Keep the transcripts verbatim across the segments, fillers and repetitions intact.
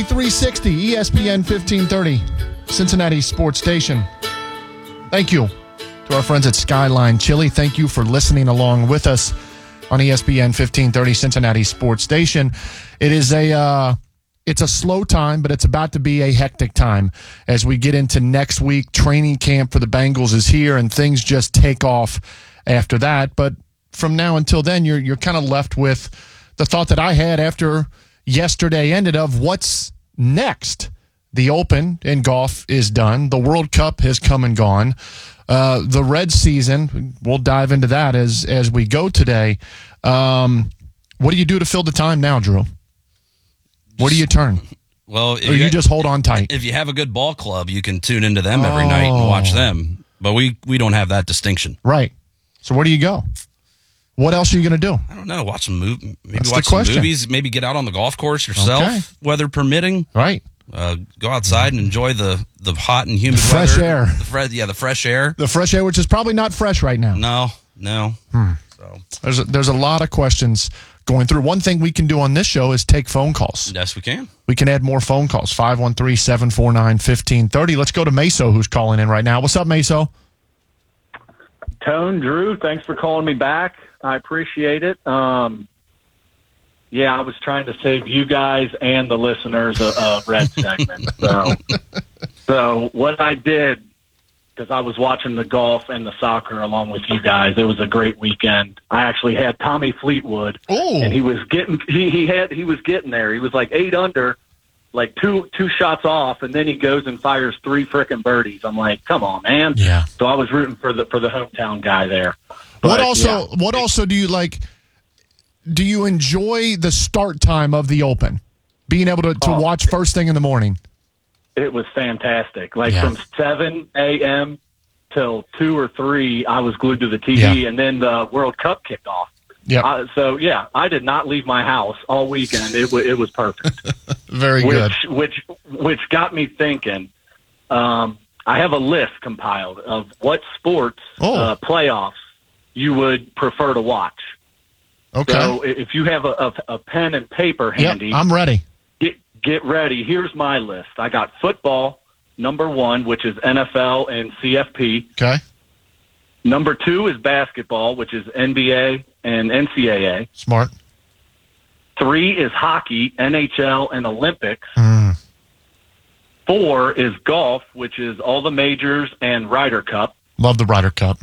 Fantasy three sixty, E S P N fifteen thirty, Cincinnati Sports Station. Thank you to our friends at Skyline Chili. Thank you for listening along with us on E S P N fifteen thirty, Cincinnati Sports Station. It is a uh, it's a slow time, but it's about to be a hectic time as we get into next week. Training camp for the Bengals is here, and things just take off after that. But from now until then, you're you're kind of left with the thought that I had after yesterday ended of what's next. The Open in golf is done. The World Cup has come and gone. Uh, the Red season, we'll dive into that as as we go today. Um, what do you do to fill the time now, Drew? Where do you turn? Well, or you, you just hold on tight? If you have a good ball club, you can tune into them every oh. night and watch them. But we, we don't have that distinction. Right. So where do you go? What else are you going to do? I don't know. Watch some movies. Maybe That's watch some movies. Maybe get out on the golf course yourself, okay. weather permitting. Right. Uh, go outside and enjoy the, the hot and humid the fresh weather. air. The fre- yeah, the fresh air. The fresh air, which is probably not fresh right now. No, no. Hmm. So there's a, there's a lot of questions going through. One thing we can do on this show is take phone calls. Yes, we can. We can add more phone calls. five one three, seven four nine, one five three zero. Let's go to Meso, who's calling in right now. What's up, Meso? Tone, Drew, thanks for calling me back. I appreciate it. Um, yeah, I was trying to save you guys and the listeners a, a Red segment. So, so what I did, because I was watching the golf and the soccer along with you guys, it was a great weekend. I actually had Tommy Fleetwood, Ooh. and he was getting he, he had he was getting there. He was like eight under, like two two shots off, and then he goes and fires three frickin' birdies. I'm like, come on, man. Yeah. So I was rooting for the for the hometown guy there. But, what also yeah. what also do you like? Do you enjoy the start time of the Open? Being able to, to oh, watch first thing in the morning? It was fantastic. Like yeah. from seven a.m. till two or three, I was glued to the T V, yeah. and then the World Cup kicked off. Yeah. Uh, so, yeah, I did not leave my house all weekend. It, w- it was perfect. Very which, good. Which, which got me thinking. Um, I have a list compiled of what sports oh. uh, playoffs you would prefer to watch. Okay. So if you have a, a, a pen and paper handy, yep, I'm ready. Get, get ready. Here's my list. I got football, number one, which is N F L and C F P. Okay. Number two is basketball, which is N B A and N C double A. Smart. Three is hockey, N H L and Olympics. Mm. Four is golf, which is all the majors and Ryder Cup. Love the Ryder Cup.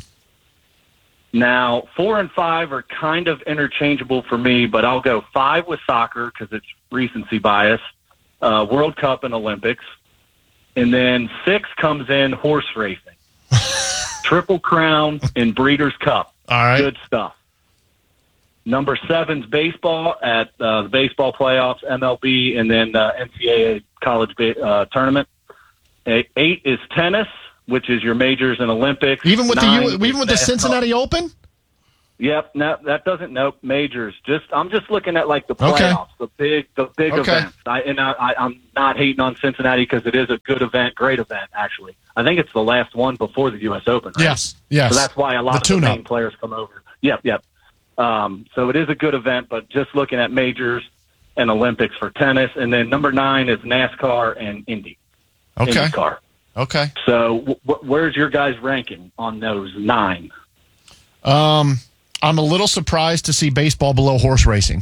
Now, four and five are kind of interchangeable for me, but I'll go five with soccer because it's recency bias, uh, World Cup and Olympics. And then six comes in horse racing. Triple Crown and Breeders' Cup. All right. Good stuff. Number seven's baseball at uh, the baseball playoffs, M L B, and then uh, N C double A college ba- uh, tournament. Eight is tennis, which is your majors and Olympics. Even with Nine the even with the Cincinnati Open? Yep, no, that doesn't nope majors. Just I'm just looking at like the playoffs, okay. the big the big okay. events. I, and I, I, I'm not hating on Cincinnati because it is a good event, great event actually. I think it's the last one before the U S Open. Right? Yes, yes. So that's why a lot the of the tune-up. main players come over. Yep, yep. Um, so it is a good event, but just looking at majors and Olympics for tennis, and then number nine is NASCAR and Indy. Okay. IndyCar. Okay. So w- w- where's your guys' ranking on those nine? Um, I'm a little surprised to see baseball below horse racing.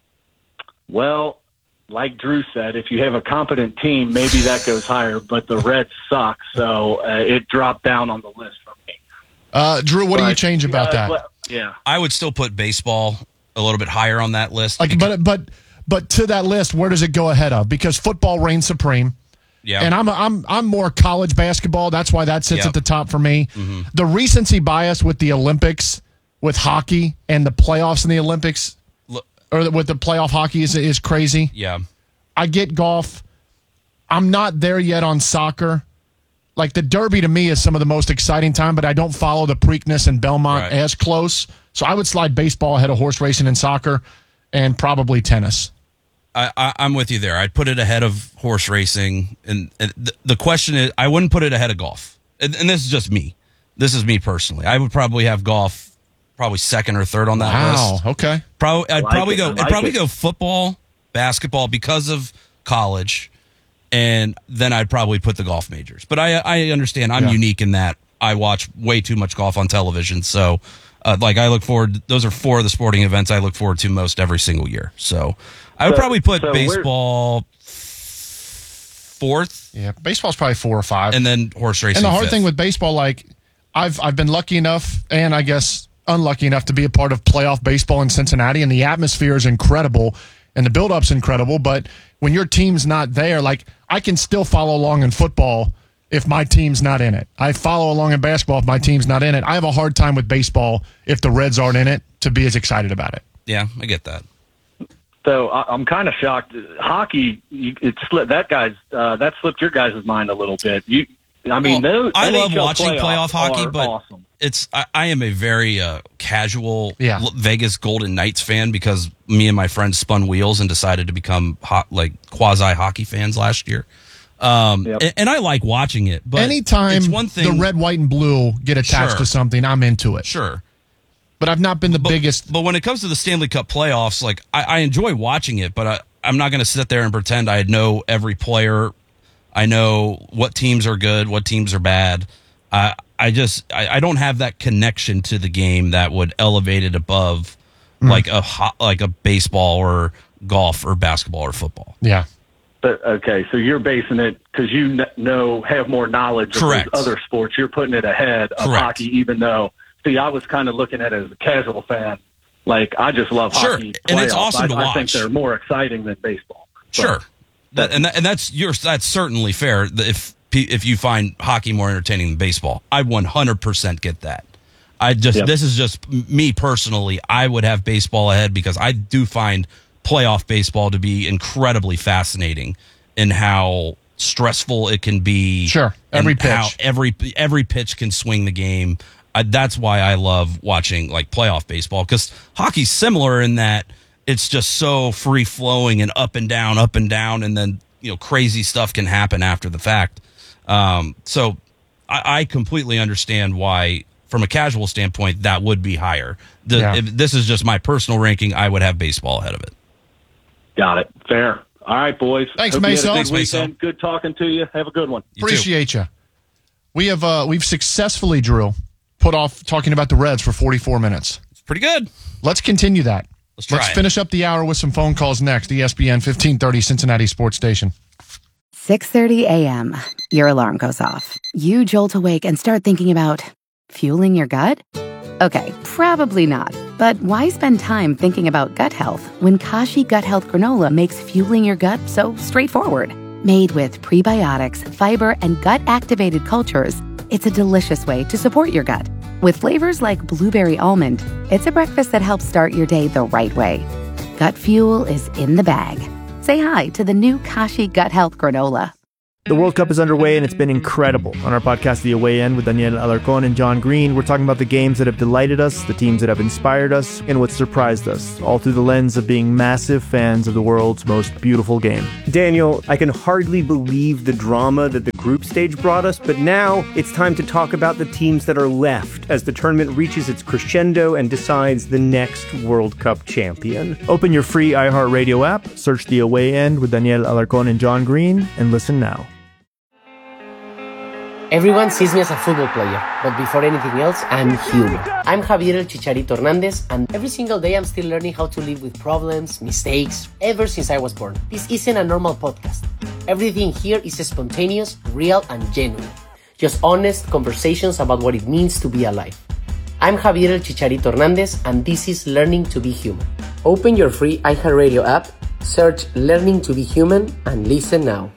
Well, like Drew said, if you have a competent team, maybe that goes higher, but the Reds suck, so uh, it dropped down on the list for me. Uh, Drew, what but, do you change about uh, that? Well, yeah. I would still put baseball a little bit higher on that list. Like, but but but to that list, where does it go ahead of? Because football reigns supreme. Yeah. And I'm I'm I'm more college basketball. That's why that sits yep. at the top for me. Mm-hmm. The recency bias with the Olympics, with hockey, and the playoffs in the Olympics, Look, or with the playoff hockey is is crazy. Yeah. I get golf. I'm not there yet on soccer. Like the Derby to me is some of the most exciting time, but I don't follow the Preakness and Belmont right. as close. So I would slide baseball ahead of horse racing and soccer, and probably tennis. I, I, I'm with you there. I'd put it ahead of horse racing, and, and the, the question is, I wouldn't put it ahead of golf. And, and this is just me. This is me personally. I would probably have golf probably second or third on that wow. list. Okay. Probably, I'd like probably it. go. I like I'd probably it. go football, basketball because of college, and then I'd probably put the golf majors. But I I understand I'm Yeah. unique in that I watch way too much golf on television. So, uh, like I look forward. Those are four of the sporting events I look forward to most every single year. So, I would So- probably put so baseball fourth, Yeah, baseball's probably four or five. and then horse racing. And the hard fifth. thing with baseball, like I've I've been lucky enough, and I guess unlucky enough to be a part of playoff baseball in Cincinnati, and the atmosphere is incredible, and the build-up's incredible. But when your team's not there, like I can still follow along in football if my team's not in it. I follow along in basketball if my team's not in it. I have a hard time with baseball if the Reds aren't in it to be as excited about it. yeah, I get that. So I, I'm kind of shocked. Hockey, you, it slipped that guy's uh, that slipped your guys' mind a little bit. You, I mean, Well, those, I N H L love watching playoff hockey, are but awesome. it's I, I am a very uh, casual Yeah. L- Vegas Golden Knights fan because me and my friends spun wheels and decided to become hot, like quasi hockey fans last year. Um, Yep. and, and I like watching it, but Anytime it's one thing. the red, white, and blue get attached Sure. to something, I'm into it. sure, But I've not been the but, biggest. But when it comes to the Stanley Cup playoffs, like I, I enjoy watching it, but I, I'm not going to sit there and pretend I know every player. I know what teams are good, what teams are bad. I I just I, I don't have that connection to the game that would elevate it above like a ho- like a baseball or golf or basketball or football. Yeah. But okay, so you're basing it because you kn- know have more knowledge of Correct. those other sports. You're putting it ahead of Correct. hockey, even though. See, I was kind of looking at it as a casual fan. Like I just love Sure, hockey, and it's playoffs. awesome I, to I think watch. they're more exciting than baseball. So, Sure, that, and that, and that's your that's certainly fair. If if you find hockey more entertaining than baseball, I one hundred percent get that. I just Yep. this is just me personally. I would have baseball ahead because I do find playoff baseball to be incredibly fascinating in how stressful it can be. Sure, every and how pitch. every every pitch can swing the game. I, that's why I love watching like playoff baseball because hockey's similar in that it's just so free flowing and up and down, up and down, and then you know crazy stuff can happen after the fact. Um, so I, I completely understand why, from a casual standpoint, that would be higher. The, Yeah. If this is just my personal ranking, I would have baseball ahead of it. Got it. Fair. All right, boys. Thanks, Hope you had a Meso. good Thanks, Meso. weekend. Good talking to you. Have a good one. You too. Appreciate you. We have uh, we've successfully, Drew, put off talking about the Reds for forty-four minutes. It's pretty good. Let's continue that. Let's try Let's it. finish up the hour with some phone calls next. E S P N fifteen thirty Cincinnati Sports Station. six thirty a.m. Your alarm goes off. You jolt awake and start thinking about fueling your gut? Okay, probably not. But why spend time thinking about gut health when Kashi Gut Health Granola makes fueling your gut so straightforward? Made with prebiotics, fiber, and gut-activated cultures, it's a delicious way to support your gut. With flavors like blueberry almond, it's a breakfast that helps start your day the right way. Gut fuel is in the bag. Say hi to the new Kashi Gut Health Granola. The World Cup is underway and it's been incredible. On our podcast, The Away End, with Daniel Alarcon and John Green, we're talking about the games that have delighted us, the teams that have inspired us, and what surprised us, all through the lens of being massive fans of the world's most beautiful game. Daniel, I can hardly believe the drama that the group stage brought us, but now it's time to talk about the teams that are left as the tournament reaches its crescendo and decides the next World Cup champion. Open your free iHeartRadio app, search The Away End with Daniel Alarcon and John Green, and listen now. Everyone sees me as a football player, but before anything else, I'm human. I'm Javier El Chicharito Hernandez, and every single day I'm still learning how to live with problems, mistakes, ever since I was born. This isn't a normal podcast. Everything here is spontaneous, real, and genuine. Just honest conversations about what it means to be alive. I'm Javier El Chicharito Hernandez, and this is Learning to be Human. Open your free iHeartRadio app, search Learning to be Human, and listen now.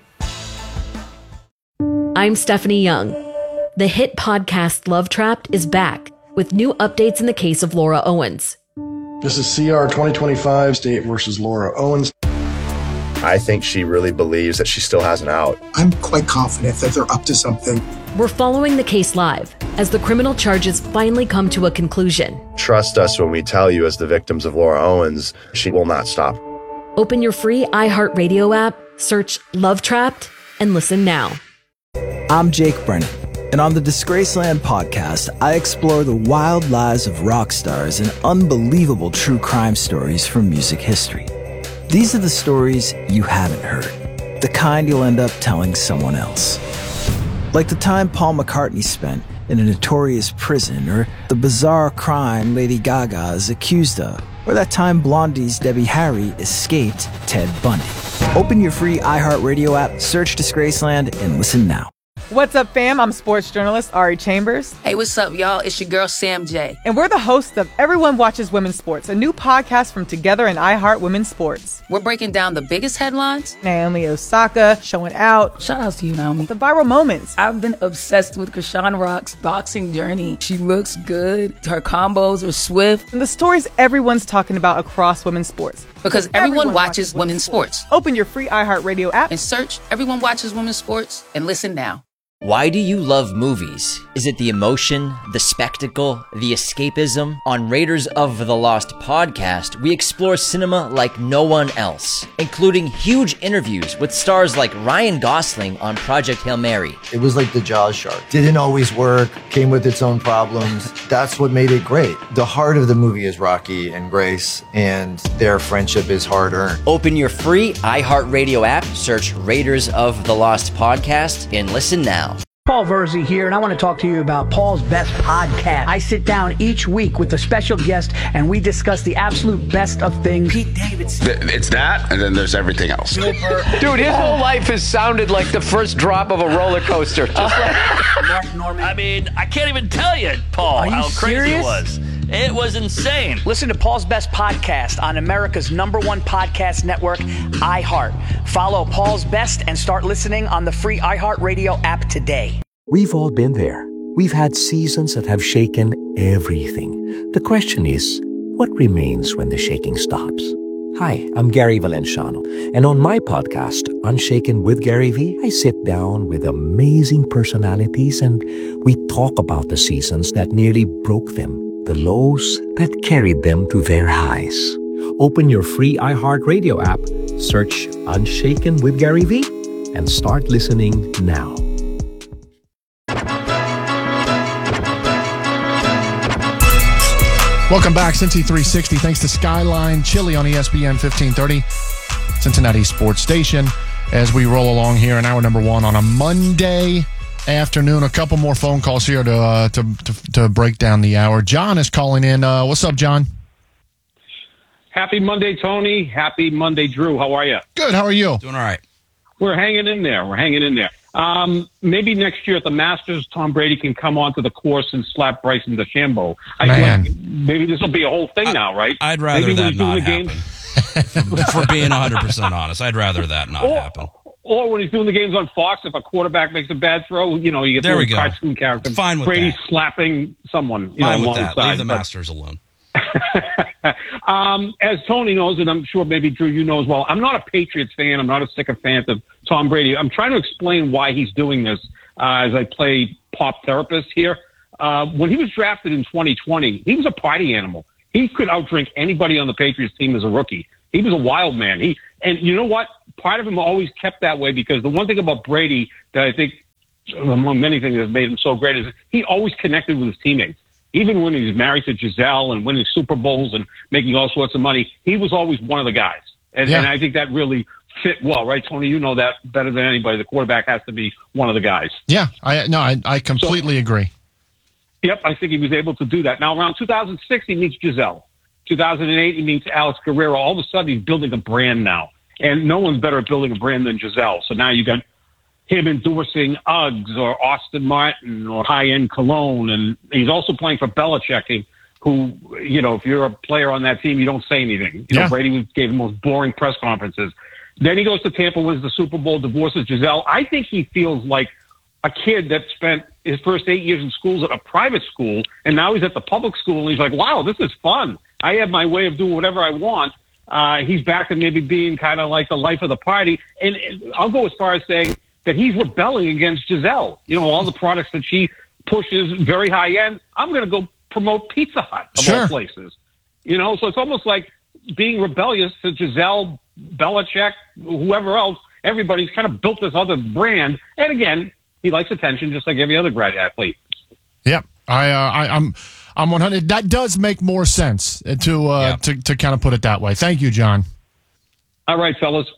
I'm Stephanie Young. The hit podcast Love Trapped is back with new updates in the case of Laura Owens. This is C R twenty twenty-five State versus Laura Owens. I think she really believes that she still has an out. I'm quite confident that they're up to something. We're following the case live as the criminal charges finally come to a conclusion. Trust us when we tell you, as the victims of Laura Owens, she will not stop. Open your free iHeartRadio app, search Love Trapped, and listen now. I'm Jake Brennan, and on the Disgraceland podcast, I explore the wild lives of rock stars and unbelievable true crime stories from music history. These are the stories you haven't heard. the kind you'll end up telling someone else. Like the time Paul McCartney spent in a notorious prison, or the bizarre crime Lady Gaga is accused of, or that time Blondie's Debbie Harry escaped Ted Bundy. Open your free iHeartRadio app, search Disgraceland, and listen now. What's up, fam? I'm sports journalist Ari Chambers. Hey, what's up, y'all? It's your girl, Sam J. And we're the hosts of Everyone Watches Women's Sports, a new podcast from Together and iHeart Women's Sports. We're breaking down the biggest headlines. Naomi Osaka showing out. Shout out to you, Naomi. The viral moments. I've been obsessed with Krishan Rock's boxing journey. She looks good. Her combos are swift. And the stories everyone's talking about across women's sports. Because everyone, everyone watches, watches women's sports. sports. Open your free iHeartRadio app and search Everyone Watches Women's Sports and listen now. Why do you love movies? Is it the emotion, the spectacle, the escapism? On Raiders of the Lost podcast, we explore cinema like no one else, including huge interviews with stars like Ryan Gosling on Project Hail Mary. It was like the Jaws shark. Didn't always work, came with its own problems. That's what made it great. The heart of the movie is Rocky and Grace, and their friendship is hard-earned. Open your free iHeartRadio app, search Raiders of the Lost podcast, and listen now. Paul Verzi here, and I want to talk to you about Paul's Best Podcast. I sit down each week with a special guest, and we discuss the absolute best of things. Pete Davidson. It's that, and then there's everything else. Dude, his whole life has sounded like the first drop of a roller coaster. Just like Mark Norman. I mean, I can't even tell you, Paul, how crazy serious? it was. It was insane. Listen to Paul's Best Podcast on America's number one podcast network, iHeart. Follow Paul's Best and start listening on the free iHeartRadio app today. We've all been there. We've had seasons that have shaken everything. The question is, what remains when the shaking stops? Hi, I'm Gary Valenciano, and on my podcast, Unshaken with Gary V, I sit down with amazing personalities and we talk about the seasons that nearly broke them, the lows that carried them to their highs. Open your free iHeartRadio app, search Unshaken with Gary V, and start listening now. Welcome back, Cincy three sixty. Thanks to Skyline Chili on E S P N fifteen thirty, Cincinnati Sports Station. As we roll along here in hour number one on a Monday afternoon, a couple more phone calls here to uh, to, to to break down the hour. John is calling in. Uh, what's up, John? Happy Monday, Tony. Happy Monday, Drew. How are you? Good. How are you? Doing all right. We're hanging in there. We're hanging in there. Um, maybe next year at the Masters, Tom Brady can come onto the course and slap Bryson DeChambeau. I Man. Like, maybe this will be a whole thing I, now, right? I'd rather maybe that not the happen. For being one hundred percent honest, I'd rather that not or, happen. Or when he's doing the games on Fox, if a quarterback makes a bad throw, you know, you get there we the go. cartoon character. Fine with Brady's that. slapping someone. You Fine know, with that. alongside, Leave the but, Masters alone. um, as Tony knows, and I'm sure maybe Drew, you know as well, I'm not a Patriots fan. I'm not a sycophant of Tom Brady. I'm trying to explain why he's doing this uh, as I play pop therapist here. Uh, when he was drafted in twenty twenty, he was a party animal. He could outdrink anybody on the Patriots team as a rookie. He was a wild man. He and you know what? Part of him always kept that way because the one thing about Brady that I think, among many things that made him so great, is he always connected with his teammates. Even when he was married to Giselle and winning Super Bowls and making all sorts of money, he was always one of the guys. And, Yeah. and I think that really fit well, right, Tony? You know that better than anybody. The quarterback has to be one of the guys. Yeah, I no, I, I completely So- agree. Yep, I think he was able to do that. Now, around two thousand six, he meets Giselle. two thousand eight, he meets Alex Guerrero. All of a sudden, he's building a brand now. And no one's better at building a brand than Giselle. So now you got him endorsing Uggs or Austin Martin or high-end cologne. And he's also playing for Belichick, who, you know, if you're a player on that team, you don't say anything. You Yeah. know, Brady gave the most boring press conferences. Then he goes to Tampa, wins the Super Bowl, divorces Giselle. I think he feels like a kid that spent his first eight years in schools at a private school, and now he's at the public school, and he's like, wow, this is fun. I have my way of doing whatever I want. Uh, he's back to maybe being kind of like the life of the party. And and I'll go as far as saying that he's rebelling against Giselle. You know, all the products that she pushes, very high end. I'm going to go promote Pizza Hut of Sure. all places. You know, so it's almost like being rebellious to Giselle, Belichick, whoever else. Everybody's kind of built this other brand. And again, he likes attention just like every other grad athlete. Yep, I, uh, I I'm I'm one hundred. That does make more sense to uh, Yeah. to to kind of put it that way. Thank you, John. All right, fellas.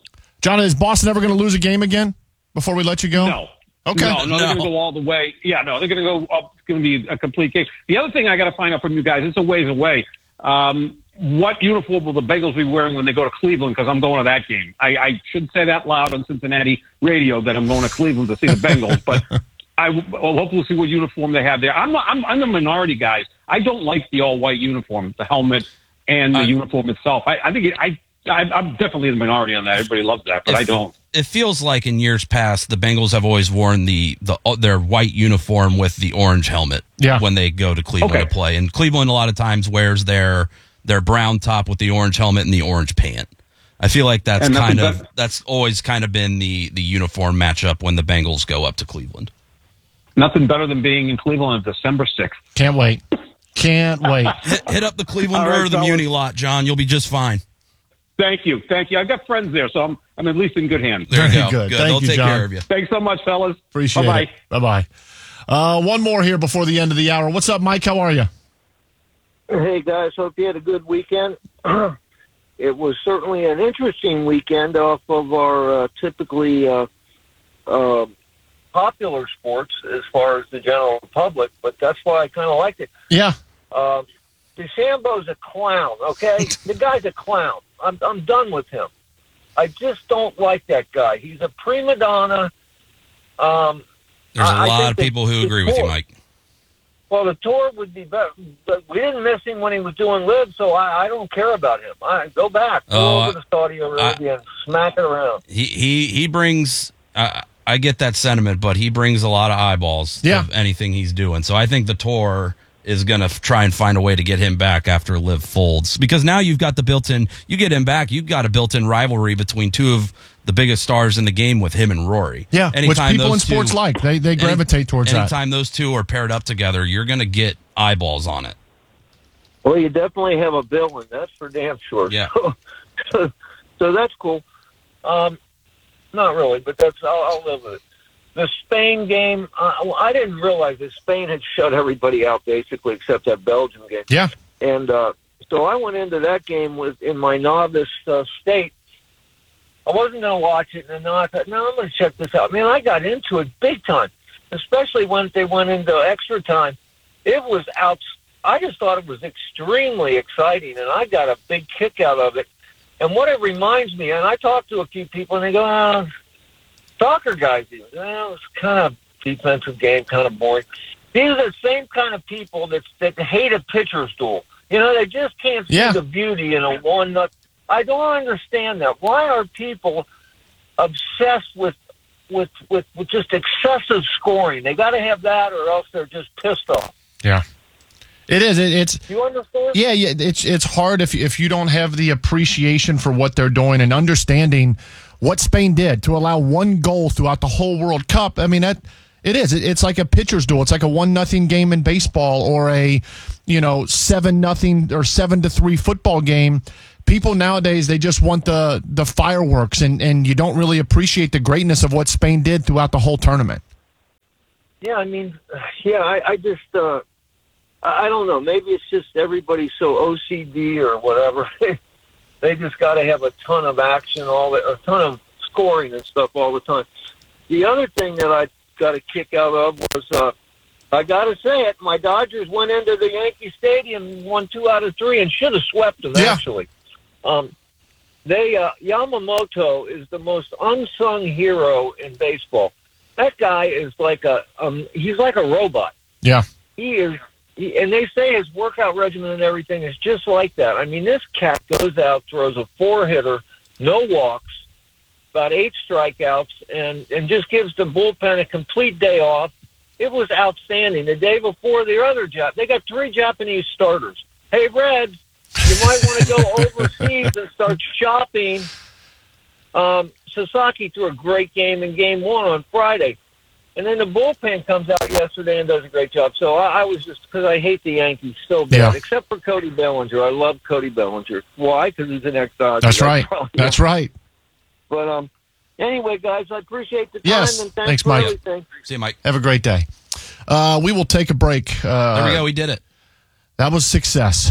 John, is Boston ever going to lose a game again before we let you go? No. Okay. No, no, No. they're going to go all the way. Yeah, no, they're going to go up. It's going to be a complete case. The other thing I got to find out from you guys, it's a ways away. Um, what uniform will the Bengals be wearing when they go to Cleveland? Because I'm going to that game. I, I should say that loud on Cincinnati radio that I'm going to Cleveland to see the Bengals. But I will hopefully see what uniform they have there. I'm not, I'm, I'm the minority, guys. I don't like the all-white uniform, the helmet and the I, uniform itself. I, I think it, I, I, I'm definitely the minority on that. Everybody loves that, but if, I don't. It feels like in years past, the Bengals have always worn the, the their white uniform with the orange helmet yeah. when they go to Cleveland Okay. to play. And Cleveland a lot of times wears their their brown top with the orange helmet and the orange pant. I feel like that's And kind nothing of but- that's always kind of been the, the uniform matchup when the Bengals go up to Cleveland. Nothing better than being in Cleveland on December sixth. Can't wait. Can't wait. Hit, hit up the Cleveland All right, or the fellas. Muni lot, John. You'll be just fine. Thank you. Thank you. I've got friends there, so I'm, I'm at least in good hands. There you Very go. good. Thank They'll you, take John. care of you. Thanks so much, fellas. Appreciate Bye-bye. it. Bye-bye. Uh, one more here before the end of the hour. What's up, Mike? How are you? Hey, guys. Hope you had a good weekend. It was certainly an interesting weekend off of our uh, typically uh, uh, popular sports as far as the general public, but that's why I kind of liked it. Yeah. Uh, DeChambeau's a clown, okay? The guy's a clown. I'm I'm done with him. I just don't like that guy. He's a prima donna. Um, There's a I- I lot think of that people who the agree with you, tour- Mike. Well, the tour would be better, but we didn't miss him when he was doing live, so I, I don't care about him. I go back, go Oh, over to Saudi Arabia and smack it around. He he he brings. Uh, I get that sentiment, but he brings a lot of eyeballs Yeah. of anything he's doing. So I think the tour is going to f- try and find a way to get him back after Liv folds, because now you've got the built-in. You get him back, you've got a built-in rivalry between two of the biggest stars in the game with him and Rory. Yeah, which Anytime people in those sports two- like. They they gravitate towards that. Anytime those two are paired up together, you're going to get eyeballs on it. Well, you definitely have a villain, that's for damn sure. Yeah. So, so, so that's cool. Um, not really, but that's I'll, I'll live with it. The Spain game, uh, well, I didn't realize that Spain had shut everybody out basically except that Belgium game. Yeah. And uh, so I went into that game with in my novice uh, state. I wasn't going to watch it, and then I thought, no, I'm going to check this out. Man, I got into it big time, especially when they went into extra time. It was out. I just thought it was extremely exciting, and I got a big kick out of it. And what it reminds me, and I talked to a few people, and they go, oh, soccer guys, even. Well, it's kind of defensive game, kind of boring. These are the same kind of people that that hate a pitcher's duel. You know, they just can't see Yeah. the beauty in a one nut. I don't understand that. Why are people obsessed with with with, with just excessive scoring? They got to have that, or else they're just pissed off. Yeah. It is. It, it's. Do you understand? Yeah, yeah. It's it's hard if if you don't have the appreciation for what they're doing and understanding what Spain did to allow one goal throughout the whole World Cup. I mean, that it is. It, it's like a pitcher's duel. It's like a one nothing game in baseball, or a you know seven nothing or seven to three football game. People nowadays, they just want the the fireworks, and and you don't really appreciate the greatness of what Spain did throughout the whole tournament. Yeah, I mean, yeah, I, I just, uh, I I don't know. Maybe it's just everybody's so O C D or whatever. They just got to have a ton of action, all that, a ton of scoring and stuff all the time. The other thing that I got a kick out of was, uh, I got to say it, my Dodgers went into the Yankee Stadium, won two out of three, and should have swept them, Yeah. actually. Um, they uh, Yamamoto is the most unsung hero in baseball. That guy is like a um, he's like a robot. Yeah. He is, he, and they say his workout regimen and everything is just like that. I mean, this cat goes out, throws a four hitter, no walks, about eight strikeouts, and and just gives the bullpen a complete day off. It was outstanding. The day before, the other Jap, they got three Japanese starters. Hey, Reds, you might want to go overseas and start shopping. Um, Sasaki threw a great game in game one on Friday. And then the bullpen comes out yesterday and does a great job. So I, I was just, because I hate the Yankees so bad, Yeah. except for Cody Bellinger. I love Cody Bellinger. Why? Because he's an ex-Dodger. That's right. probably That's why. right. But um, anyway, guys, I appreciate the time. Yes. And thanks, Thanks, for Mike. everything. See you, Mike. Have a great day. Uh, we will take a break. Uh, There we go. We did it. That was success.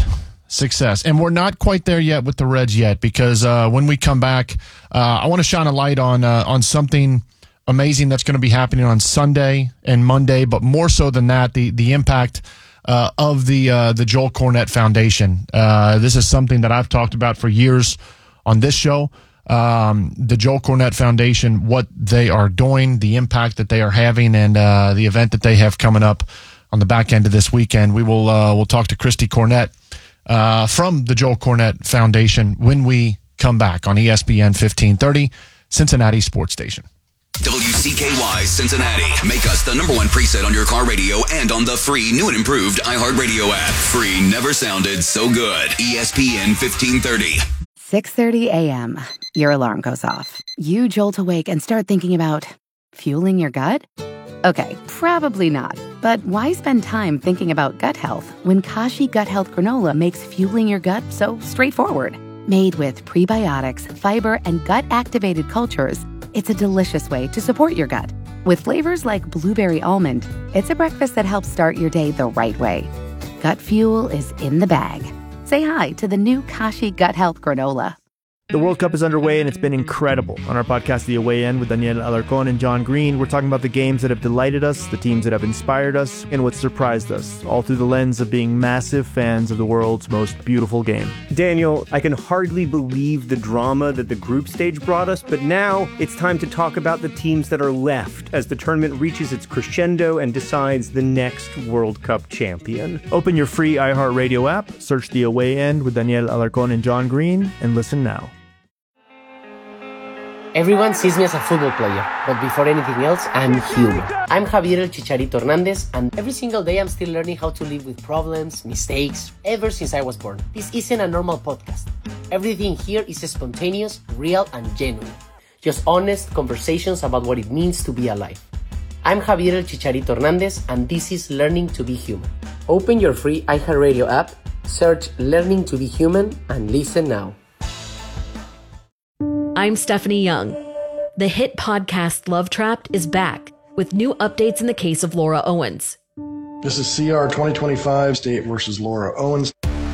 success. And we're not quite there yet with the Reds yet, because uh, when we come back, uh, I want to shine a light on uh, on something amazing that's going to be happening on Sunday and Monday, but more so than that, the the impact uh, of the uh, the Joel Cornette Foundation. Uh, this is something that I've talked about for years on this show. Um, the Joel Cornette Foundation, what they are doing, the impact that they are having, and uh, the event that they have coming up on the back end of this weekend. We will uh, we'll talk to Christy Cornette uh, from the Joel Cornette Foundation when we come back on E S P N fifteen thirty, Cincinnati Sports Station. W C K Y Cincinnati. Make us the number one preset on your car radio and on the free new and improved iHeartRadio app. Free never sounded so good. E S P N fifteen thirty. six thirty a.m. Your alarm goes off. You jolt awake and start thinking about fueling your gut? Okay, probably not. But why spend time thinking about gut health when Kashi Gut Health Granola makes fueling your gut so straightforward? Made with prebiotics, fiber, and gut-activated cultures, it's a delicious way to support your gut. With flavors like blueberry almond, it's a breakfast that helps start your day the right way. Gut fuel is in the bag. Say hi to the new Kashi Gut Health Granola. The World Cup is underway, and it's been incredible. On our podcast, The Away End, with Daniel Alarcon and John Green, we're talking about the games that have delighted us, the teams that have inspired us, and what surprised us, all through the lens of being massive fans of the world's most beautiful game. Daniel, I can hardly believe the drama that the group stage brought us, but now it's time to talk about the teams that are left as the tournament reaches its crescendo and decides the next World Cup champion. Open your free iHeartRadio app, search The Away End with Daniel Alarcon and John Green, and listen now. Everyone sees me as a football player, but before anything else, I'm human. I'm Javier El Chicharito Hernandez, and every single day I'm still learning how to live with problems, mistakes, ever since I was born. This isn't a normal podcast. Everything here is spontaneous, real, and genuine. Just honest conversations about what it means to be alive. I'm Javier El Chicharito Hernandez, and this is Learning to be Human. Open your free iHeartRadio app, search Learning to be Human, and listen now. I'm Stephanie Young. The hit podcast Love Trapped is back with new updates in the case of Laura Owens. This is C R twenty twenty-five, State versus Laura Owens.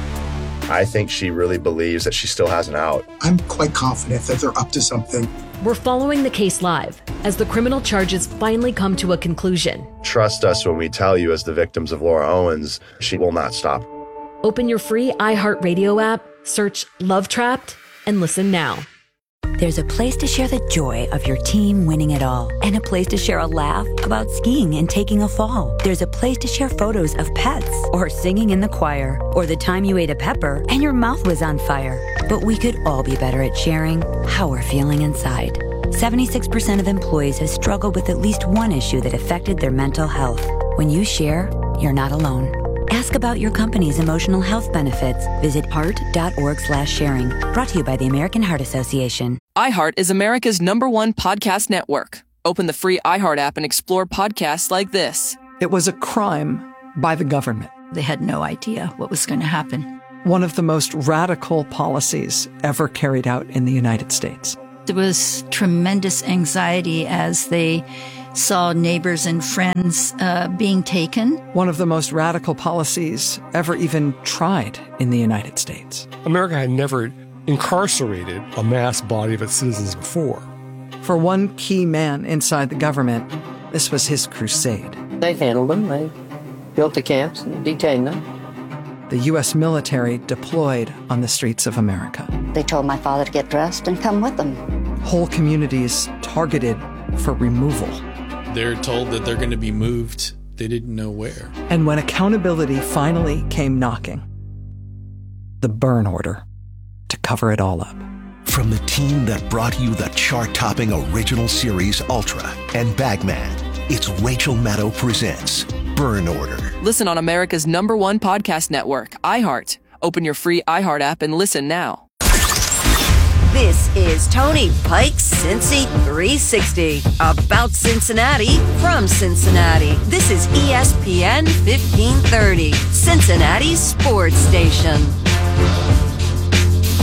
I think she really believes that she still has an out. I'm quite confident that they're up to something. We're following the case live as the criminal charges finally come to a conclusion. Trust us when we tell you, as the victims of Laura Owens, she will not stop. Open your free iHeartRadio app, search Love Trapped, and listen now. There's a place to share the joy of your team winning it all, and a place to share a laugh about skiing and taking a fall. There's a place to share photos of pets, or singing in the choir, or the time you ate a pepper and your mouth was on fire. But we could all be better at sharing how we're feeling inside. seventy-six percent of employees have struggled with at least one issue that affected their mental health. When you share, you're not alone. Ask about your company's emotional health benefits. Visit heart.org slash sharing. Brought to you by the American Heart Association. iHeart is America's number one podcast network. Open the free iHeart app and explore podcasts like this. It was a crime by the government. They had no idea what was going to happen. One of the most radical policies ever carried out in the United States. There was tremendous anxiety as they saw neighbors and friends uh, being taken. One of the most radical policies ever even tried in the United States. America had never incarcerated a mass body of its citizens before. For one key man inside the government, this was his crusade. They handled them. They built the camps and detained them. The U S military deployed on the streets of America. They told my father to get dressed and come with them. Whole communities targeted for removal. They're told that they're going to be moved. They didn't know where. And when accountability finally came knocking, the burn order to cover it all up. From the team that brought you the chart-topping original series Ultra and Bagman, it's Rachel Maddow presents Burn Order. Listen on America's number one podcast network, iHeart. Open your free iHeart app and listen now. This is Tony Pike's Cincy three sixty, about Cincinnati from Cincinnati. This is E S P N fifteen thirty, Cincinnati Sports Station.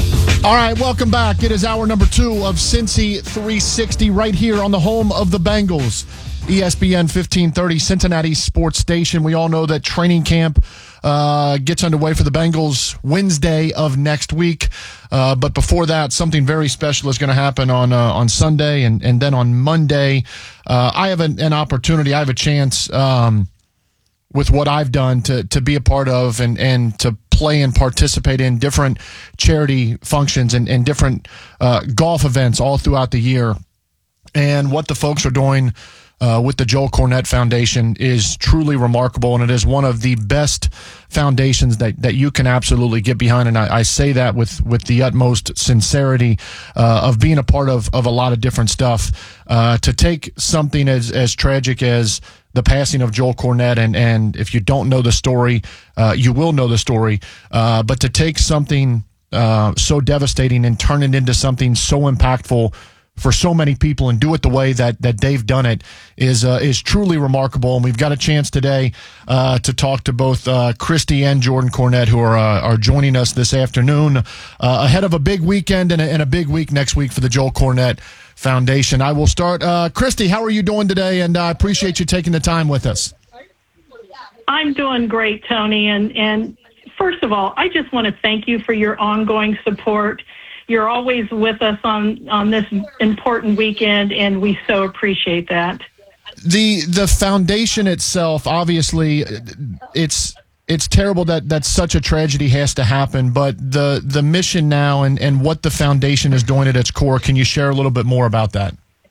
All right, welcome back. It is hour number two of Cincy three sixty right here on the home of the Bengals, E S P N fifteen thirty, Cincinnati Sports Station. We all know that training camp uh, gets underway for the Bengals Wednesday of next week. Uh, but before that, something very special is going to happen on uh, on Sunday, and, and then on Monday. Uh, I have an, an opportunity, I have a chance um, with what I've done to to be a part of and, and to play and participate in different charity functions and, and different uh, golf events all throughout the year. And what the folks are doing uh, with the Joel Cornette Foundation is truly remarkable, and it is one of the best foundations that, that you can absolutely get behind. And I, I say that with, with the utmost sincerity uh, of being a part of, of a lot of different stuff. Uh, to take something as, as tragic as the passing of Joel Cornette, and, and if you don't know the story, uh, you will know the story, uh, but to take something uh, so devastating and turn it into something so impactful for so many people and do it the way that that they've done it is uh, is truly remarkable. And we've got a chance today uh, to talk to both uh, Christy and Jordan Cornette, who are uh, are joining us this afternoon uh, ahead of a big weekend and a, and a big week next week for the Joel Cornette Foundation. I will start. Uh, Christy, how are you doing today? And I uh, appreciate you taking the time with us. I'm doing great, Tony. And, and first of all, I just want to thank you for your ongoing support. You're always with us on, on this important weekend, and we so appreciate that. The the foundation itself, obviously, it's it's terrible that, that such a tragedy has to happen, but the, the mission now and, and what the foundation is doing at its core, can you share a little bit more about that?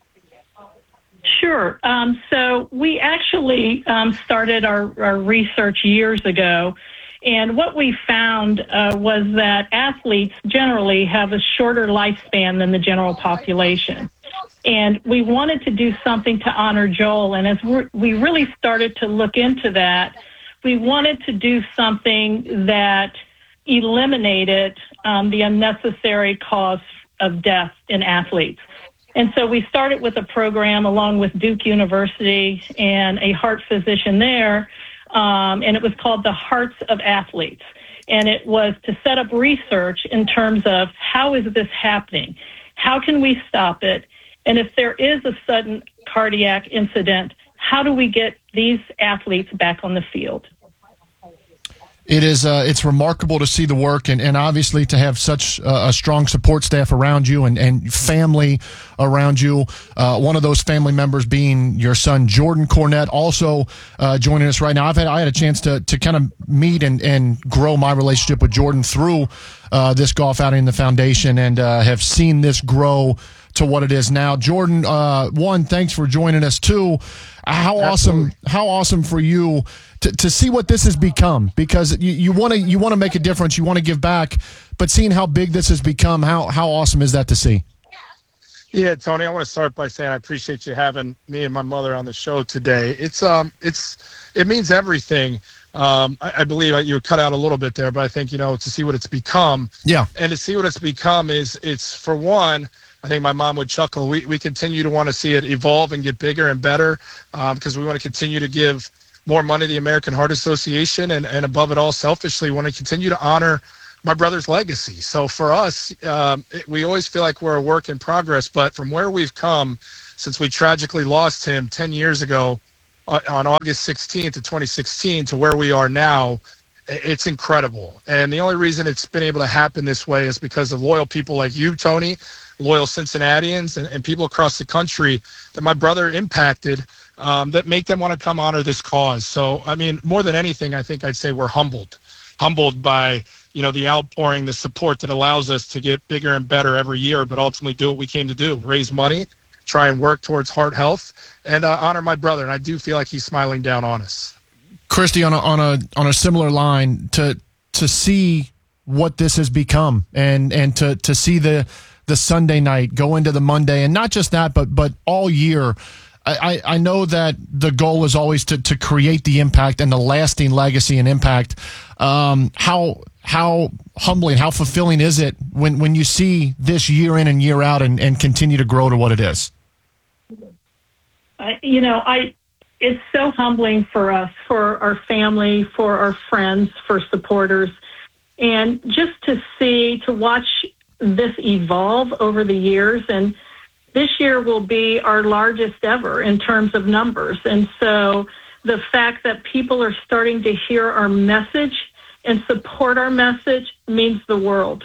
Sure. Um, so we actually um, started our, our research years ago. And what we found uh, was that athletes generally have a shorter lifespan than the general population. And we wanted to do something to honor Joel. And as we're, we really started to look into that, we wanted to do something that eliminated um, the unnecessary cause of death in athletes. And so we started with a program along with Duke University and a heart physician there. Um, and it was called the Hearts of Athletes. And it was to set up research in terms of how is this happening? How can we stop it? And if there is a sudden cardiac incident, how do we get these athletes back on the field? It is, uh, it's remarkable to see the work and, and obviously to have such uh, a strong support staff around you and, and family around you. Uh, one of those family members being your son, Jordan Cornette, also uh, joining us right now. I've had, I had a chance to, to kind of meet and, and grow my relationship with Jordan through uh, this golf outing in the foundation and uh, have seen this grow to what it is now. Jordan, uh, one, thanks for joining us. Two, how Absolutely. awesome, how awesome for you to, to see what this has become, because you, you want to you want to make a difference, you want to give back, but seeing how big this has become, how how awesome is that to see? Yeah, Tony, I want to start by saying I appreciate you having me and my mother on the show today. It's um, it's it means everything. Um, I, I believe you cut out a little bit there, but I think, you know, to see what it's become. Yeah. And to see what it's become is, it's, for one, I think my mom would chuckle. We we continue to want to see it evolve and get bigger and better um, because we want to continue to give more money to the American Heart Association, and, and above it all, selfishly, want to continue to honor my brother's legacy. So for us, um, it, we always feel like we're a work in progress, but from where we've come since we tragically lost him ten years ago uh, on August sixteenth of twenty sixteen to where we are now, it's incredible. And the only reason it's been able to happen this way is because of loyal people like you, Tony, loyal Cincinnatians, and, and people across the country that my brother impacted um, that make them want to come honor this cause. So, I mean, more than anything, I think I'd say we're humbled, humbled by, you know, the outpouring, the support that allows us to get bigger and better every year, but ultimately do what we came to do, raise money, try and work towards heart health, and uh, honor my brother. And I do feel like he's smiling down on us. Christy, on a, on a, on a similar line, to, to see what this has become and, and to, to see the, the Sunday night go into the Monday, and not just that, but but all year. I, I know that the goal is always to, to create the impact and the lasting legacy and impact. Um, how how humbling, how fulfilling is it when, when you see this year in and year out and, and continue to grow to what it is? Uh, you know, I it's so humbling for us, for our family, for our friends, for supporters, and just to see, to watch this evolve over the years, and this year will be our largest ever in terms of numbers. And so the fact that people are starting to hear our message and support our message means the world.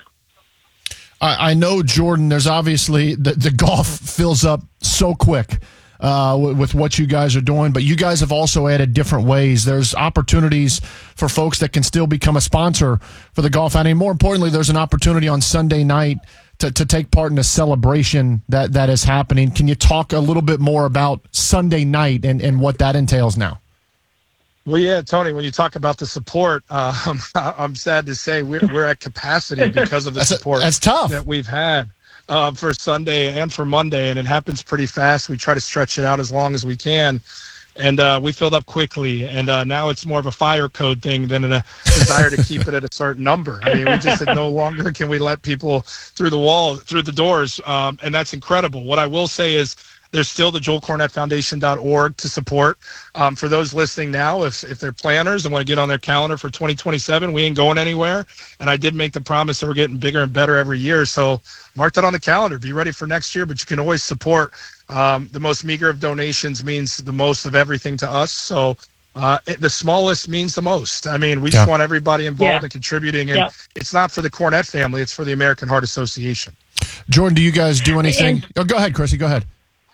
I, I know, Jordan, there's obviously the, the golf fills up so quick uh, with, with what you guys are doing, but you guys have also added different ways. There's opportunities for folks that can still become a sponsor for the golf outing. More importantly, there's an opportunity on Sunday night to, to take part in a celebration that, that is happening. Can you talk a little bit more about Sunday night and, and what that entails now? Well, yeah, Tony, when you talk about the support, um, I'm sad to say we're, we're at capacity because of the that's support a, that's tough. that we've had uh, for Sunday and for Monday, and it happens pretty fast. We try to stretch it out as long as we can, and uh, we filled up quickly, and uh, now it's more of a fire code thing than a desire to keep it at a certain number. I mean, we just said no longer can we let people through the wall, through the doors, um, and that's incredible. What I will say is, there's still the Joel Cornette Foundation dot org to support. Um, for those listening now, if if they're planners and want to get on their calendar for twenty twenty-seven, we ain't going anywhere. And I did make the promise that we're getting bigger and better every year. So mark that on the calendar. Be ready for next year, but you can always support. Um, the most meager of donations means the most of everything to us. So uh, it, the smallest means the most. I mean, we just Yeah. want everybody involved Yeah. and contributing. And Yeah. it's not for the Cornette family. It's for the American Heart Association. Jordan, do you guys do anything? Oh, go ahead, Chrissy. Go ahead.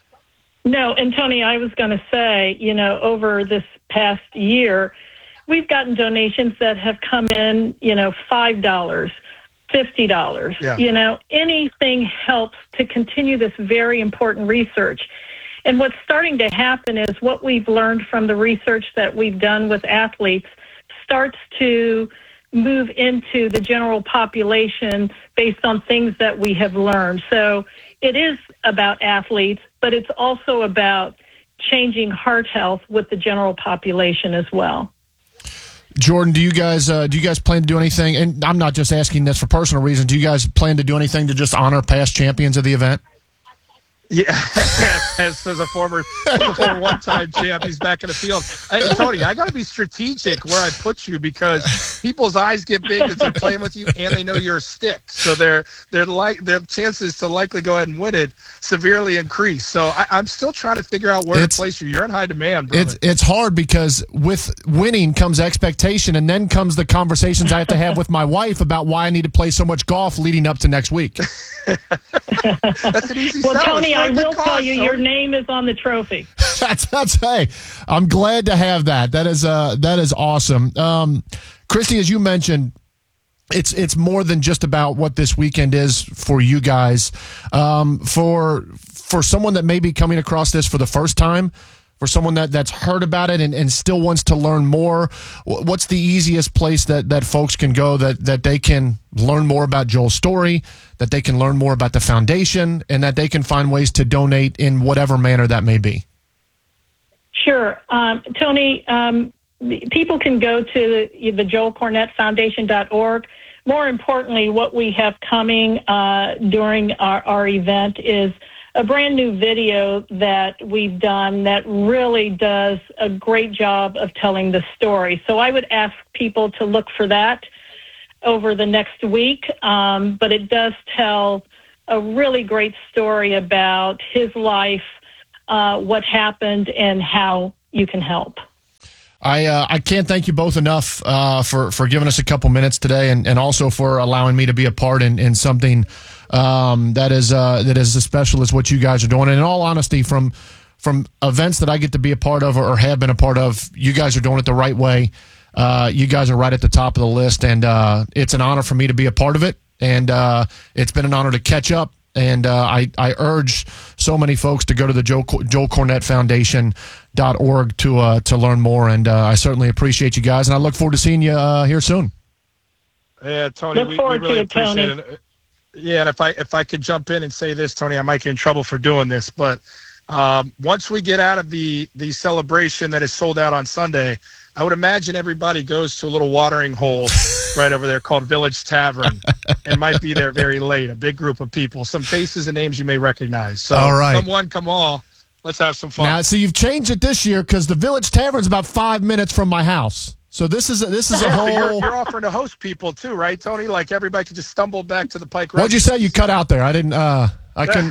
No, and Tony, I was going to say, you know, over this past year, we've gotten donations that have come in, you know, five dollars, fifty dollars. Yeah. You know, anything helps to continue this very important research. And what's starting to happen is what we've learned from the research that we've done with athletes starts to move into the general population based on things that we have learned. So it is about athletes, but it's also about changing heart health with the general population as well. Jordan, do you guys uh, do you guys plan to do anything? And I'm not just asking this for personal reasons. Do you guys plan to do anything to just honor past champions of the event? Yeah, as, as a former, a former one-time champ, he's back in the field. Hey, Tony, I got to be strategic where I put you because people's eyes get big as they're playing with you, and they know you're a stick. So their their like their chances to likely go ahead and win it severely increase. So I, I'm still trying to figure out where It's- to place you. You're in high demand, brother. It's it's hard because with winning comes expectation, and then comes the conversations I have to have with my wife about why I need to play so much golf leading up to next week. That's an easy Well, sell. Tony, It's not I a good will cause, tell you, Tony. your name is on the trophy. that's that's hey, I'm glad to have that. That is uh that is awesome. Um, Christy, as you mentioned, it's it's more than just about what this weekend is for you guys. Um, for for someone that may be coming across this for the first time, for someone that, that's heard about it and, and still wants to learn more, wh- what's the easiest place that, that folks can go that, that they can learn more about Joel's story, that they can learn more about the foundation, and that they can find ways to donate in whatever manner that may be? Sure. Um, Tony, um, people can go to the, the Joel Cornette Foundation dot org. More importantly, what we have coming uh, during our, our event is a brand new video that we've done that really does a great job of telling the story. So I would ask people to look for that over the next week. Um, but it does tell a really great story about his life, uh, what happened, and how you can help. I uh, I can't thank you both enough uh, for, for giving us a couple minutes today, and, and also for allowing me to be a part in, in something um, that is uh, that is as special as what you guys are doing. And in all honesty, from from events that I get to be a part of or have been a part of, you guys are doing it the right way. Uh, you guys are right at the top of the list, and uh, it's an honor for me to be a part of it. And uh, it's been an honor to catch up. And uh, I, I urge so many folks to go to the Joel, Joel Cornette Foundation dot org to uh, to learn more. And uh, I certainly appreciate you guys. And I look forward to seeing you uh, here soon. Yeah, Tony, Look we, we forward really to it, appreciate Tony. it. Yeah, and if I if I could jump in and say this, Tony, I might get in trouble for doing this, but um, once we get out of the the celebration that is sold out on Sunday, I would imagine everybody goes to a little watering hole right over there called Village Tavern and might be there very late. A big group of people, some faces and names you may recognize. So, All right. come one, come all. Let's have some fun. Now, so you've changed it this year because the Village Tavern's about five minutes from my house. So this is a, this is a Yeah, whole. You're, you're offering to host people too, right, Tony? Like everybody could just stumble back to the Pike. What'd you say? You cut out there. I didn't. Uh, I can.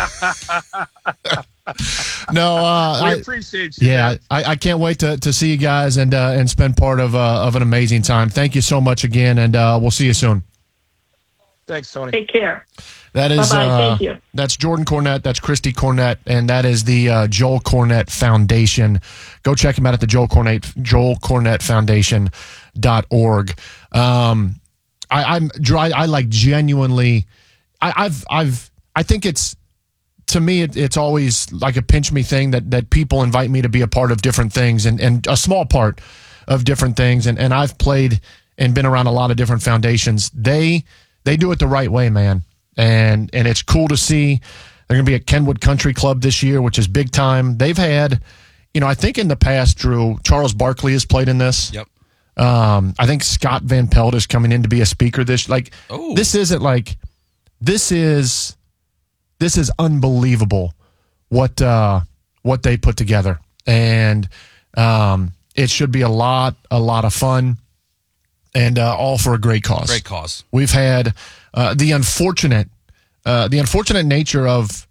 no, uh, we I, appreciate you. Yeah, I, I can't wait to, to see you guys and uh, and spend part of uh, of an amazing time. Thank you so much again, and uh, we'll see you soon. Thanks, Tony. Take care. That is, Bye-bye. uh, Thank you. That's Jordan Cornette. That's Christy Cornette, and that is the uh, Joel Cornette Foundation. Go check him out at the Joel Cornette Joel Cornette Foundation dot org. Um, I, I'm I, I like genuinely. I, I've I've I think it's to me it, it's always like a pinch me thing that that people invite me to be a part of different things and, and a small part of different things, and and I've played and been around a lot of different foundations. They they do it the right way, man. And and it's cool to see. They're going to be at Kenwood Country Club this year, which is big time. They've had, you know, I think in the past, Drew, Charles Barkley has played in this. Yep. Um, I think Scott Van Pelt is coming in to be a speaker this. Like, oh. this isn't like, this is, this is unbelievable what uh, what they put together, and um, it should be a lot, a lot of fun, and uh, all for a great cause. Great cause. We've had. Uh, the unfortunate, uh, the unfortunate nature of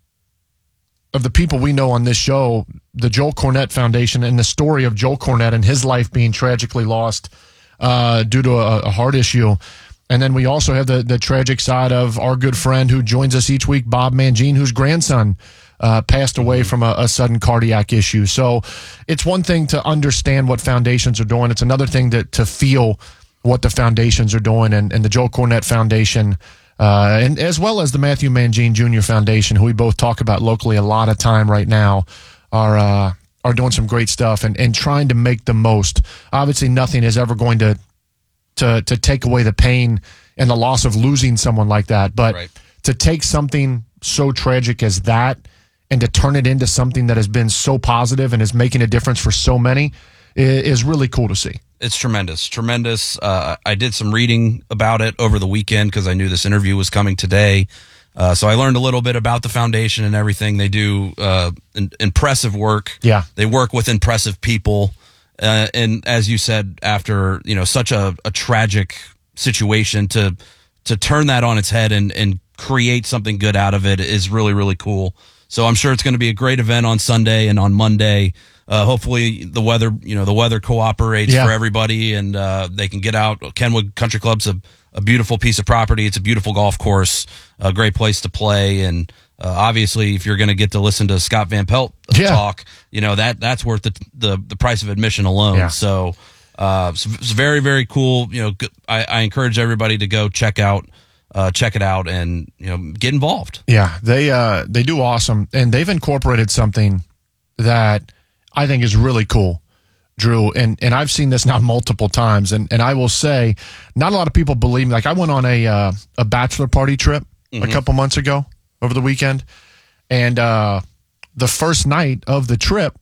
of the people we know on this show, the Joel Cornette Foundation, and the story of Joel Cornette and his life being tragically lost uh, due to a, a heart issue, and then we also have the the tragic side of our good friend who joins us each week, Bob Mangine, whose grandson uh, passed away from a, a sudden cardiac issue. So it's one thing to understand what foundations are doing; it's another thing to to feel what the foundations are doing, and, and the Joel Cornette Foundation, uh, and as well as the Matthew Mangine Junior Foundation, who we both talk about locally a lot of time right now, are uh, are doing some great stuff and, and trying to make the most. Obviously, nothing is ever going to to to take away the pain and the loss of losing someone like that, but right. to take something so tragic as that and to turn it into something that has been so positive and is making a difference for so many is, is really cool to see. It's tremendous, tremendous. Uh, I did some reading about it over the weekend because I knew this interview was coming today. Uh, so I learned a little bit about the foundation and everything. They do uh, in, impressive work. Yeah. They work with impressive people. Uh, and as you said, after you know such a, a tragic situation, to to turn that on its head and, and create something good out of it is really, really cool. So I'm sure it's going to be a great event on Sunday and on Monday. Uh, hopefully the weather, you know, the weather cooperates yeah. for everybody, and uh, they can get out. Kenwood Country Club's a, a beautiful piece of property. It's a beautiful golf course, a great place to play, and uh, obviously, if you're going to get to listen to Scott Van Pelt yeah. talk, you know that that's worth the the, the price of admission alone. Yeah. So uh, it's, it's very, very cool. You know, I, I encourage everybody to go check out. Uh, check it out and you know get involved. Yeah, they uh, they do awesome, and they've incorporated something that I think is really cool, Drew. And and I've seen this now multiple times, and, and I will say, not a lot of people believe me. Like I went on a uh, a bachelor party trip mm-hmm. a couple months ago over the weekend, and uh, the first night of the trip,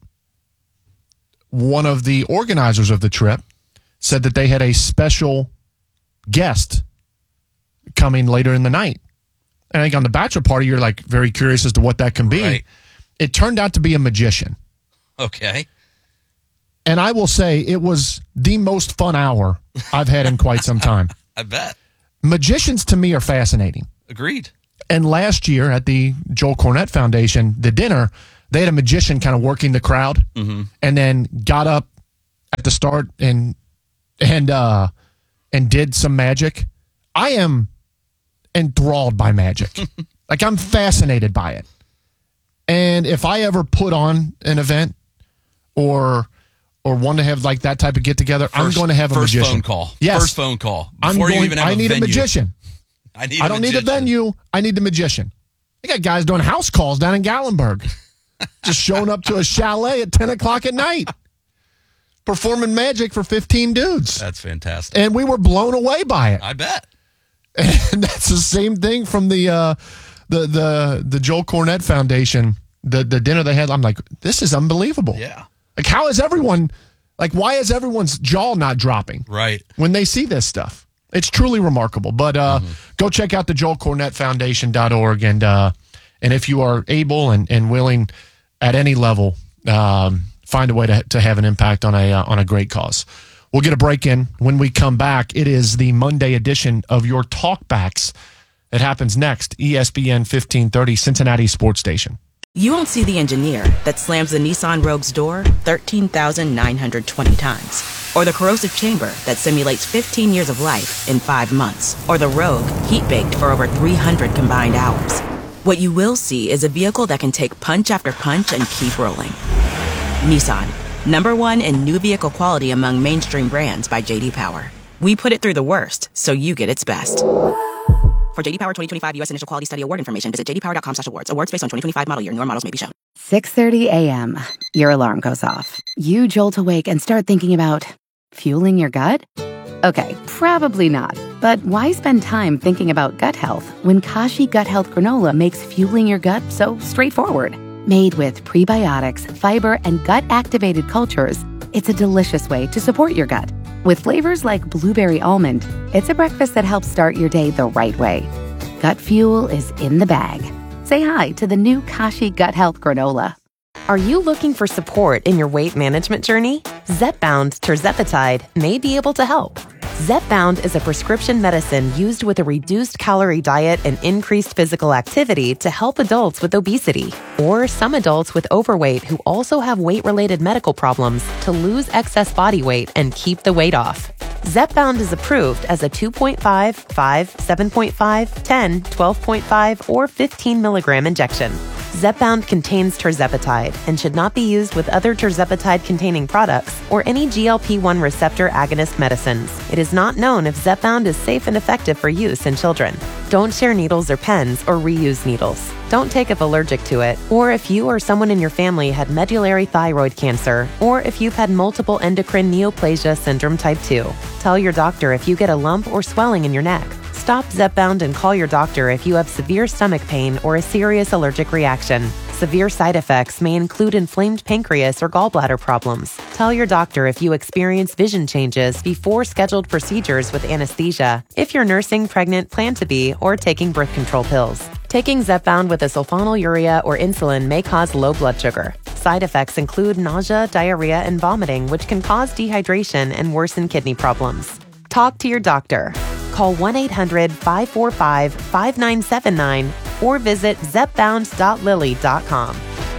one of the organizers of the trip said that they had a special guest coming later in the night. And I think on the bachelor party, you're like very curious as to what that can be. Right. It turned out to be a magician. Okay. And I will say it was the most fun hour I've had in quite some time. I bet. Magicians to me are fascinating. Agreed. And last year at the Joel Cornette Foundation, the dinner, they had a magician kind of working the crowd mm-hmm. and then got up at the start and and uh, and did some magic. I am enthralled by magic. Like I'm fascinated by it. And if I ever put on an event or or want to have like that type of get together, I'm going to have a first magician. Phone call. Yes. First phone call. Before I'm you going, even have I a need venue. a magician. I need. I a don't magician. need a venue. I need the magician. I got guys doing house calls down in Gallenberg, just showing up to a chalet at ten o'clock at night, performing magic for fifteen dudes. That's fantastic. And we were blown away by it. I bet. And that's the same thing from the uh, the the the Joel Cornette Foundation. The the dinner they had. I'm like, this is unbelievable. Yeah. Like, how is everyone? Like, why is everyone's jaw not dropping? Right. When they see this stuff. It's truly remarkable. But uh, mm-hmm. go check out the Joel Cornette Foundation dot org. And, uh, and if you are able and, and willing at any level, um, find a way to, to have an impact on a uh, on a great cause. We'll get a break in. When we come back, it is the Monday edition of your Talkbacks. It happens next, E S P N fifteen thirty, Cincinnati Sports Station. You won't see the engineer that slams the Nissan Rogue's door thirteen thousand nine hundred twenty times. Or the corrosive chamber that simulates fifteen years of life in five months. Or the Rogue heat-baked for over three hundred combined hours. What you will see is a vehicle that can take punch after punch and keep rolling. Nissan, number one in new vehicle quality among mainstream brands by J D Power. We put it through the worst, so you get its best. For J D Power twenty twenty-five U S Initial Quality Study Award information, visit j d power dot com slash awards. Awards based on twenty twenty-five model year. Newer models may be shown. six thirty a.m. Your alarm goes off. You jolt awake and start thinking about fueling your gut? Okay, probably not. But why spend time thinking about gut health when Kashi Gut Health Granola makes fueling your gut so straightforward? Made with prebiotics, fiber, and gut-activated cultures, it's a delicious way to support your gut. With flavors like blueberry almond, it's a breakfast that helps start your day the right way. Gut fuel is in the bag. Say hi to the new Kashi Gut Health Granola. Are you looking for support in your weight management journey? Zepbound Tirzepatide may be able to help. Zepbound is a prescription medicine used with a reduced calorie diet and increased physical activity to help adults with obesity or some adults with overweight who also have weight-related medical problems to lose excess body weight and keep the weight off. Zepbound is approved as a two point five, five, seven point five, ten, twelve point five, or fifteen milligram injection. Zepbound contains tirzepatide and should not be used with other tirzepatide-containing products or any G L P one receptor agonist medicines. It is not known if Zepbound is safe and effective for use in children. Don't share needles or pens or reuse needles. Don't take if allergic to it, or if you or someone in your family had medullary thyroid cancer, or if you've had multiple endocrine neoplasia syndrome type two. Tell your doctor if you get a lump or swelling in your neck. Stop Zepbound and call your doctor if you have severe stomach pain or a serious allergic reaction. Severe side effects may include inflamed pancreas or gallbladder problems. Tell your doctor if you experience vision changes before scheduled procedures with anesthesia, if you're nursing, pregnant, plan to be, or taking birth control pills. Taking Zepbound with a sulfonylurea or insulin may cause low blood sugar. Side effects include nausea, diarrhea, and vomiting, which can cause dehydration and worsen kidney problems. Talk to your doctor. Call one eight hundred, five four five, five nine seven nine or visit zepbound dot lilly dot com.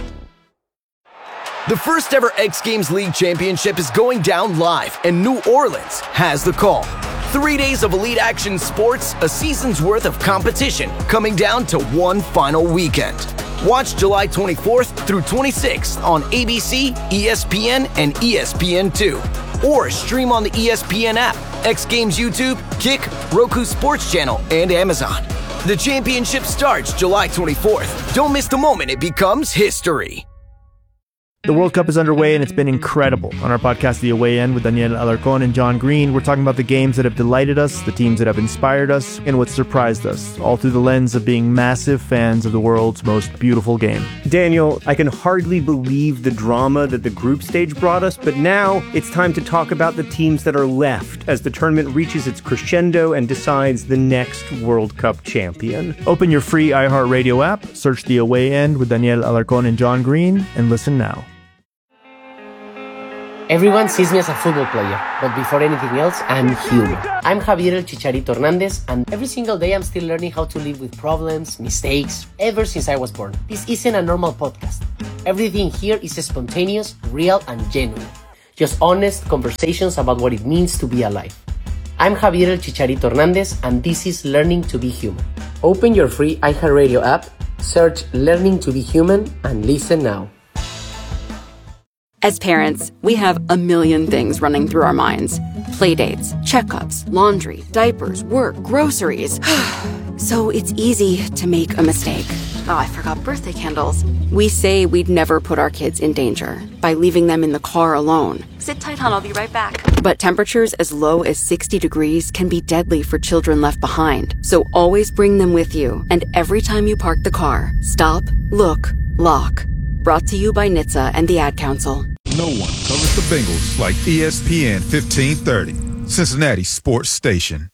The first ever X Games League Championship is going down live, and New Orleans has the call. Three days of elite action sports, a season's worth of competition, coming down to one final weekend. Watch July twenty-fourth through twenty-sixth on A B C, E S P N, and E S P N two. Or stream on the E S P N app, X Games YouTube, Kick, Roku Sports Channel, and Amazon. The championship starts July twenty-fourth. Don't miss the moment it becomes history. The World Cup is underway, and it's been incredible. On our podcast, The Away End, with Daniel Alarcón and John Green, we're talking about the games that have delighted us, the teams that have inspired us, and what surprised us, all through the lens of being massive fans of the world's most beautiful game. Daniel, I can hardly believe the drama that the group stage brought us, but now it's time to talk about the teams that are left as the tournament reaches its crescendo and decides the next World Cup champion. Open your free iHeartRadio app, search The Away End with Daniel Alarcón and John Green, and listen now. Everyone sees me as a football player, but before anything else, I'm human. I'm Javier El Chicharito Hernandez, and every single day I'm still learning how to live with problems, mistakes, ever since I was born. This isn't a normal podcast. Everything here is spontaneous, real, and genuine. Just honest conversations about what it means to be alive. I'm Javier El Chicharito Hernandez, and this is Learning to be Human. Open your free iHeartRadio app, search Learning to be Human, and listen now. As parents, we have a million things running through our minds. Playdates, checkups, laundry, diapers, work, groceries. So it's easy to make a mistake. Oh, I forgot birthday candles. We say we'd never put our kids in danger by leaving them in the car alone. Sit tight, hon, I'll be right back. But temperatures as low as sixty degrees can be deadly for children left behind. So always bring them with you. And every time you park the car, stop, look, lock. Brought to you by N H T S A and the Ad Council. No one covers the Bengals like E S P N fifteen thirty, Cincinnati Sports Station.